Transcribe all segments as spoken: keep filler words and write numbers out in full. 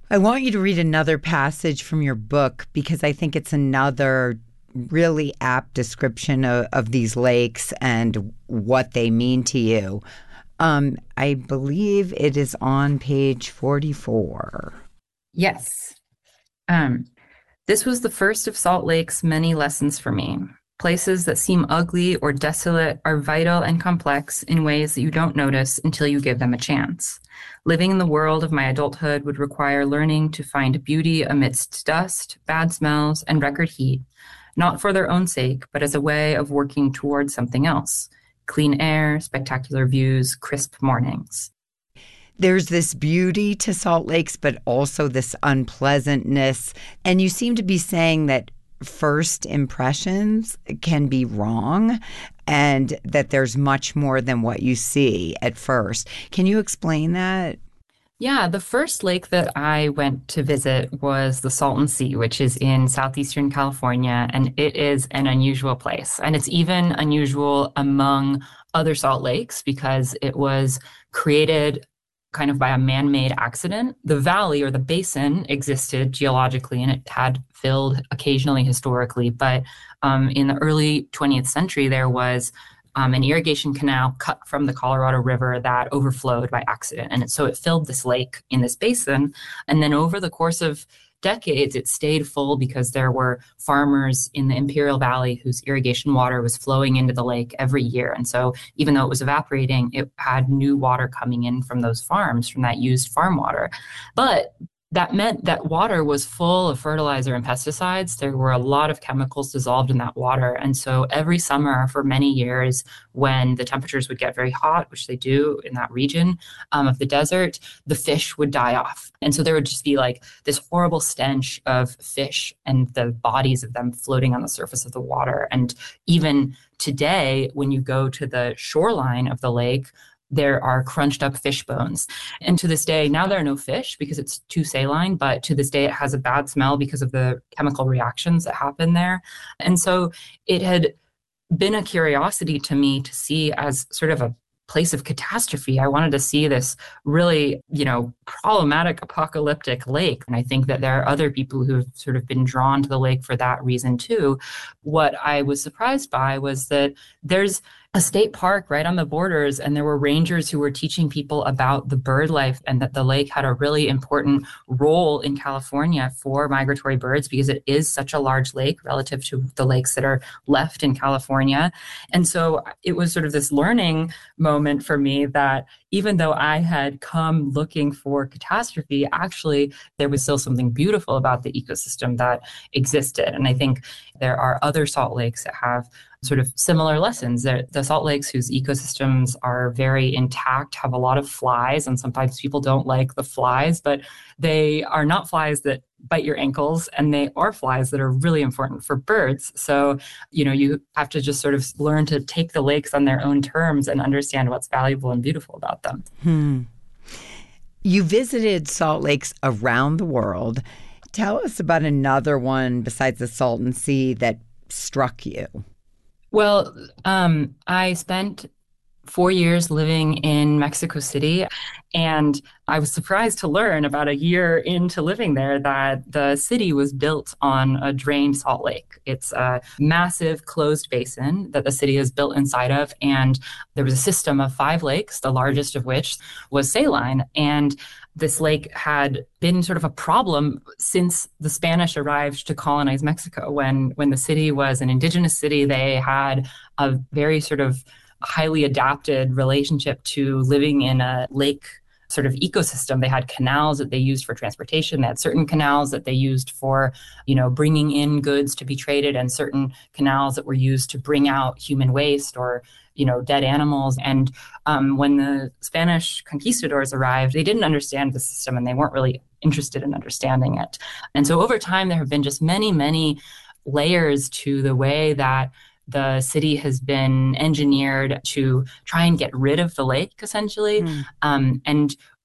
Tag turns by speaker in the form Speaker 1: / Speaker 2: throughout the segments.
Speaker 1: I want you to read another passage from your book because I think it's another really apt description of, of these lakes and what they mean to you. Um, I believe it is on page forty-four.
Speaker 2: Yes. Um, this was the first of Salt Lake's many lessons for me. Places that seem ugly or desolate are vital and complex in ways that you don't notice until you give them a chance. Living in the world of my adulthood would require learning to find beauty amidst dust, bad smells, and record heat, not for their own sake, but as a way of working towards something else: clean air, spectacular views, crisp mornings.
Speaker 1: There's this beauty to Salt Lakes, but also this unpleasantness. And you seem to be saying that first impressions can be wrong and that there's much more than what you see at first. Can you explain that?
Speaker 2: Yeah, the first lake that I went to visit was the Salton Sea, which is in southeastern California, and it is an unusual place. And it's even unusual among other salt lakes because it was created kind of by a man-made accident. The valley or the basin existed geologically and it had filled occasionally historically, but um, in the early twentieth century, there was um, an irrigation canal cut from the Colorado River that overflowed by accident. And so it filled this lake in this basin. And then over the course of decades, it stayed full because there were farmers in the Imperial Valley whose irrigation water was flowing into the lake every year. And so even though it was evaporating, it had new water coming in from those farms, from that used farm water. But that meant that water was full of fertilizer and pesticides. There were a lot of chemicals dissolved in that water. And so every summer for many years, when the temperatures would get very hot, which they do in that region um, of the desert, the fish would die off. And so there would just be like this horrible stench of fish and the bodies of them floating on the surface of the water. And even today, when you go to the shoreline of the lake, there are crunched up fish bones. And to this day, now there are no fish because it's too saline, but to this day it has a bad smell because of the chemical reactions that happen there. And so it had been a curiosity to me to see as sort of a place of catastrophe. I wanted to see this really, you know, problematic apocalyptic lake. And I think that there are other people who have sort of been drawn to the lake for that reason too. What I was surprised by was that there's a state park right on the borders, and there were rangers who were teaching people about the bird life and that the lake had a really important role in California for migratory birds because it is such a large lake relative to the lakes that are left in California. And so it was sort of this learning moment for me that even though I had come looking for catastrophe, actually there was still something beautiful about the ecosystem that existed. And I think there are other salt lakes that have sort of similar lessons. The salt lakes whose ecosystems are very intact have a lot of flies, and sometimes people don't like the flies, but they are not flies that bite your ankles, and they are flies that are really important for birds. So, you know, you have to just sort of learn to take the lakes on their own terms and understand what's valuable and beautiful about them.
Speaker 1: Hmm. You visited salt lakes around the world. Tell us about another one besides the Salton Sea that struck you.
Speaker 2: Well, um, I spent four years living in Mexico City, and I was surprised to learn about a year into living there that the city was built on a drained salt lake. It's a massive closed basin that the city is built inside of, and there was a system of five lakes, the largest of which was saline. And this lake had been sort of a problem since the Spanish arrived to colonize Mexico. When, when the city was an indigenous city, they had a very sort of highly adapted relationship to living in a lake sort of ecosystem. They had canals that they used for transportation. They had certain canals that they used for, you know, bringing in goods to be traded, and certain canals that were used to bring out human waste or, you know, dead animals. And um, when the Spanish conquistadors arrived, they didn't understand the system and they weren't really interested in understanding it. And so over time, there have been just many, many layers to the way that the city has been engineered to try and get rid of the lake, essentially. Mm. Um, and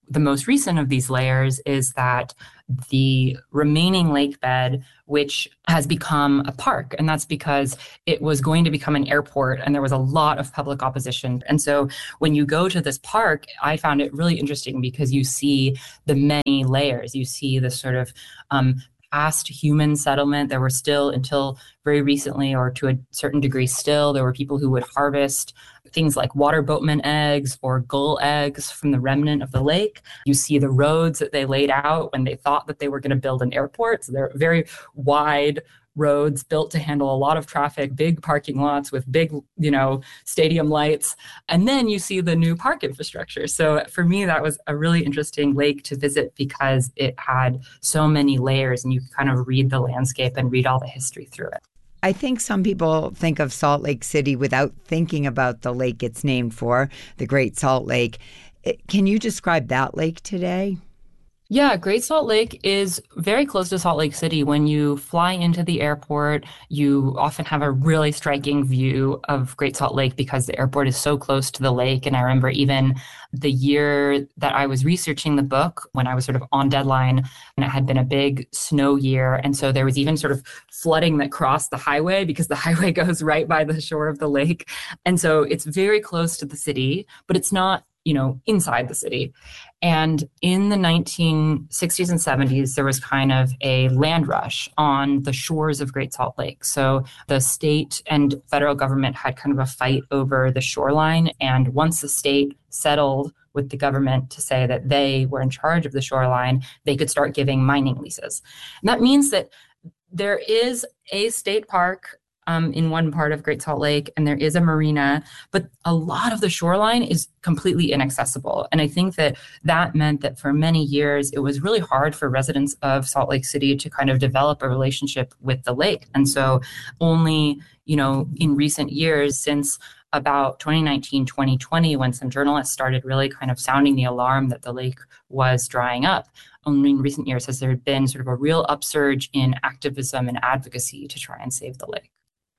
Speaker 2: The most recent of these layers is that the remaining lake bed, which has become a park, and that's because it was going to become an airport and there was a lot of public opposition. And so when you go to this park, I found it really interesting because you see the many layers. You see the sort of um, past human settlement. There were still, until very recently, or to a certain degree still, there were people who would harvest things like water boatman eggs or gull eggs from the remnant of the lake. You see the roads that they laid out when they thought that they were going to build an airport. So they're very wide roads built to handle a lot of traffic, big parking lots with big, you know, stadium lights. And then you see the new park infrastructure. So for me, that was a really interesting lake to visit because it had so many layers and you could kind of read the landscape and read all the history through it.
Speaker 1: I think some people think of Salt Lake City without thinking about the lake it's named for, the Great Salt Lake. Can you describe that lake today?
Speaker 2: Yeah, Great Salt Lake is very close to Salt Lake City. When you fly into the airport, you often have a really striking view of Great Salt Lake because the airport is so close to the lake. And I remember even the year that I was researching the book, when I was sort of on deadline, and it had been a big snow year. And so there was even sort of flooding that crossed the highway because the highway goes right by the shore of the lake. And so it's very close to the city, but it's not, you know, inside the city. And in the nineteen sixties and seventies, there was kind of a land rush on the shores of Great Salt Lake. So the state and federal government had kind of a fight over the shoreline. And once the state settled with the government to say that they were in charge of the shoreline, they could start giving mining leases. And that means that there is a state park Um, in one part of Great Salt Lake, and there is a marina, but a lot of the shoreline is completely inaccessible. And I think that that meant that for many years, it was really hard for residents of Salt Lake City to kind of develop a relationship with the lake. And so only, you know, in recent years, since about twenty nineteen, twenty twenty, when some journalists started really kind of sounding the alarm that the lake was drying up, only in recent years has there been sort of a real upsurge in activism and advocacy to try and save the lake.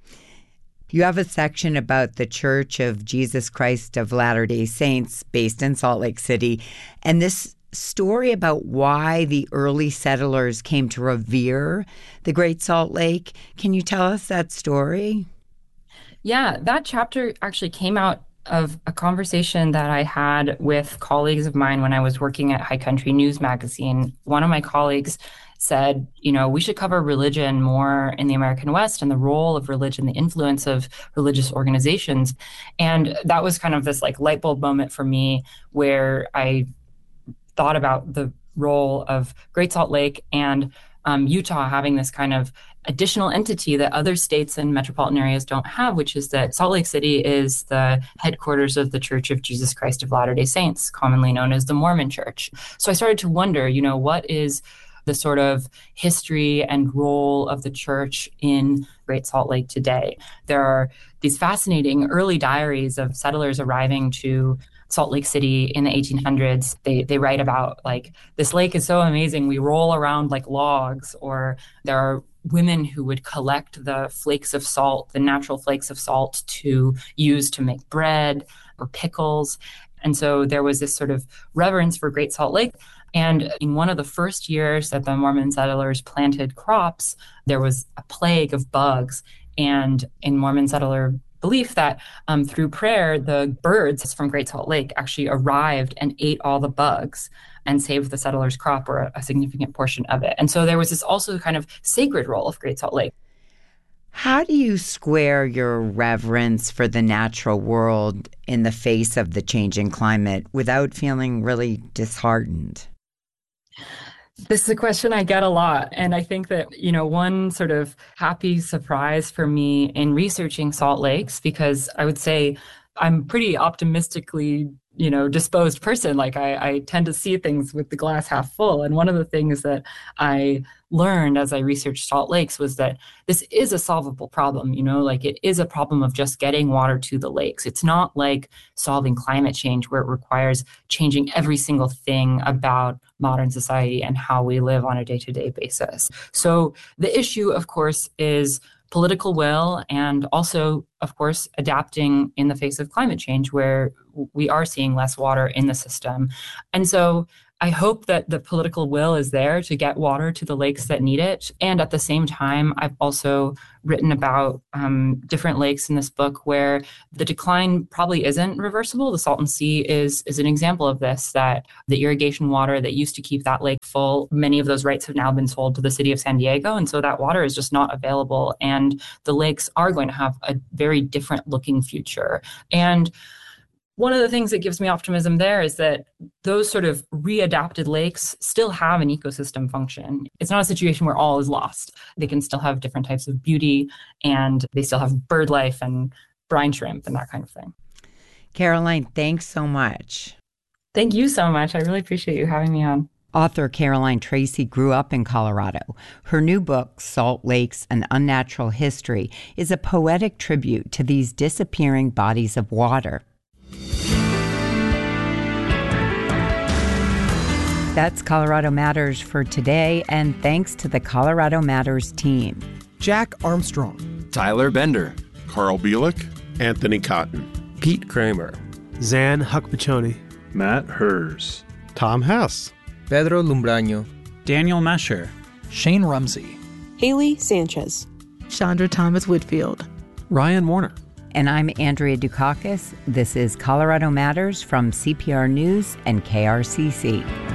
Speaker 1: You have a section about the Church of Jesus Christ of Latter-day Saints based in Salt Lake City, and this story about why the early settlers came to revere the Great Salt Lake. Can you tell us that story?
Speaker 2: Yeah, that chapter actually came out of a conversation that I had with colleagues of mine when I was working at High Country News Magazine. One of my colleagues said, you know, we should cover religion more in the American West and the role of religion, the influence of religious organizations. And that was kind of this like light bulb moment for me where I thought about the role of Great Salt Lake and um, Utah having this kind of additional entity that other states and metropolitan areas don't have, which is that Salt Lake City is the headquarters of the Church of Jesus Christ of Latter-day Saints, commonly known as the Mormon Church. So I started to wonder, you know, what is the sort of history and role of the church in Great Salt Lake today? There are these fascinating early diaries of settlers arriving to Salt Lake City in the eighteen hundreds. They they write about like, this lake is so amazing, we roll around like logs, or there are women who would collect the flakes of salt, the natural flakes of salt to use to make bread or pickles. And so there was this sort of reverence for Great Salt Lake. And in one of the first years that the Mormon settlers planted crops, there was a plague of bugs. And in Mormon settler belief that um, through prayer, the birds from Great Salt Lake actually arrived and ate all the bugs and saved the settlers' crop, or a, a significant portion of it. And so there was this also kind of sacred role of Great Salt Lake.
Speaker 1: How do you square your reverence for the natural world in the face of the changing climate without feeling really disheartened?
Speaker 2: This is a question I get a lot. And I think that, you know, one sort of happy surprise for me in researching Salt Lakes, because I would say I'm pretty optimistically, you know, disposed person. Like I, I tend to see things with the glass half full. And one of the things that I learned as I researched Salt Lakes was that this is a solvable problem. You know, like it is a problem of just getting water to the lakes. It's not like solving climate change where it requires changing every single thing about modern society and how we live on a day-to-day basis. So the issue, of course, is political will and also, of course, adapting in the face of climate change, where we are seeing less water in the system. And so I hope that the political will is there to get water to the lakes that need it. And at the same time, I've also written about um, different lakes in this book where the decline probably isn't reversible. The Salton Sea is, is an example of this, that the irrigation water that used to keep that lake full, many of those rights have now been sold to the city of San Diego. And so that water is just not available. And the lakes are going to have a very different looking future. And one of the things that gives me optimism there is that those sort of readapted lakes still have an ecosystem function. It's not a situation where all is lost. They can still have different types of beauty, and they still have bird life and brine shrimp and that kind of thing.
Speaker 1: Caroline, thanks so much.
Speaker 2: Thank you so much. I really appreciate you having me on.
Speaker 1: Author Caroline Tracy grew up in Colorado. Her new book, Salt Lakes: An Unnatural History, is a poetic tribute to these disappearing bodies of water. That's Colorado Matters for today, and thanks to the Colorado Matters team.
Speaker 3: Jack Armstrong,
Speaker 4: Tyler Bender,
Speaker 5: Carl Bielek,
Speaker 6: Anthony Cotton,
Speaker 7: Pete Kramer,
Speaker 8: Zan Huckmachoni,
Speaker 9: Matt Hers,
Speaker 10: Tom Hess,
Speaker 11: Pedro Lumbraño,
Speaker 12: Daniel Mesher,
Speaker 13: Shane Rumsey,
Speaker 14: Haley Sanchez,
Speaker 15: Chandra Thomas Whitfield,
Speaker 8: Ryan Warner.
Speaker 1: And I'm Andrea Dukakis. This is Colorado Matters from C P R News and K R C C.